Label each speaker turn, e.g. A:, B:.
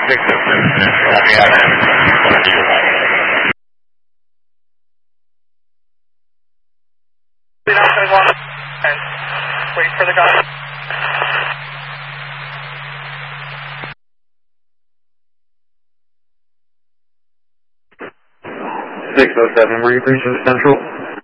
A: Wait for the guy.
B: 607, were you reaching Central?